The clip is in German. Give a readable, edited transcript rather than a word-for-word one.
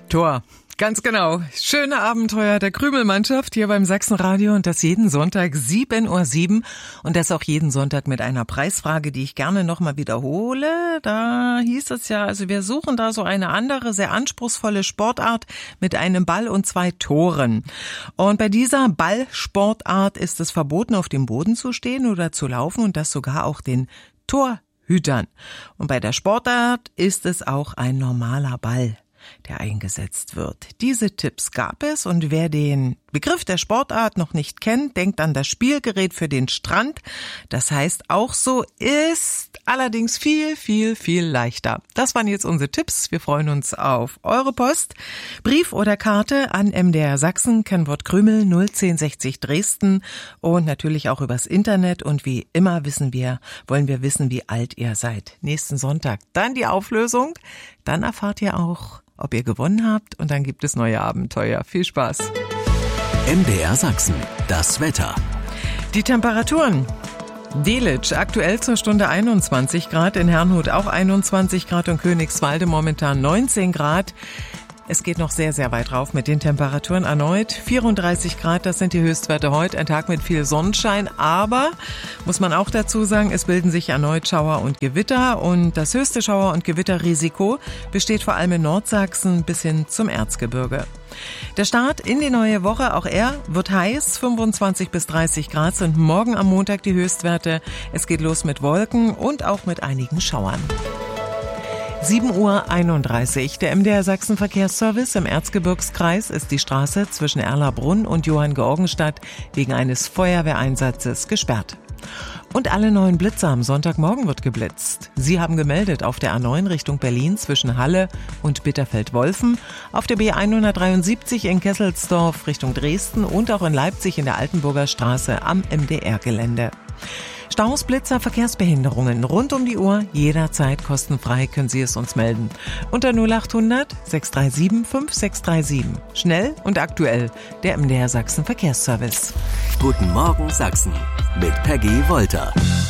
Tor. Ganz genau. Schöne Abenteuer der Krümelmannschaft hier beim Sachsenradio und das jeden Sonntag 7:07 Uhr und das auch jeden Sonntag mit einer Preisfrage, die ich gerne nochmal wiederhole. Da hieß es ja, also wir suchen da so eine andere, sehr anspruchsvolle Sportart mit einem Ball und 2 Toren. Und bei dieser Ballsportart ist es verboten, auf dem Boden zu stehen oder zu laufen und das sogar auch den Torhütern. Und bei der Sportart ist es auch ein normaler Ball, der eingesetzt wird. Diese Tipps gab es und wer den Begriff der Sportart noch nicht kennt, denkt an das Spielgerät für den Strand. Das heißt auch so, ist allerdings viel, viel, viel leichter. Das waren jetzt unsere Tipps. Wir freuen uns auf eure Post. Brief oder Karte an MDR Sachsen, Kennwort Krümel 01060 Dresden und natürlich auch übers Internet. Und wie immer wollen wir wissen, wie alt ihr seid. Nächsten Sonntag dann die Auflösung. Dann erfahrt ihr auch, ob ihr gewonnen habt und dann gibt es neue Abenteuer. Viel Spaß. MDR Sachsen, das Wetter. Die Temperaturen. Delitzsch aktuell zur Stunde 21 Grad, in Herrnhut auch 21 Grad und Königswalde momentan 19 Grad. Es geht noch sehr, sehr weit rauf mit den Temperaturen erneut. 34 Grad, das sind die Höchstwerte heute. Ein Tag mit viel Sonnenschein, aber, muss man auch dazu sagen, es bilden sich erneut Schauer und Gewitter. Und das höchste Schauer- und Gewitterrisiko besteht vor allem in Nordsachsen bis hin zum Erzgebirge. Der Start in die neue Woche, auch er wird heiß, 25 bis 30 Grad sind morgen am Montag die Höchstwerte. Es geht los mit Wolken und auch mit einigen Schauern. 7:31 Uhr. Der MDR Sachsen Verkehrsservice im Erzgebirgskreis ist die Straße zwischen Erlabrunn und Johanngeorgenstadt wegen eines Feuerwehreinsatzes gesperrt. Und alle neuen Blitzer am Sonntagmorgen wird geblitzt. Sie haben gemeldet auf der A9 Richtung Berlin zwischen Halle und Bitterfeld-Wolfen, auf der B173 in Kesselsdorf Richtung Dresden und auch in Leipzig in der Altenburger Straße am MDR-Gelände. Staus, Blitzer, Verkehrsbehinderungen rund um die Uhr, jederzeit kostenfrei können Sie es uns melden. Unter 0800 637 5637. Schnell und aktuell, der MDR Sachsen Verkehrsservice. Guten Morgen Sachsen mit Peggy Wolter.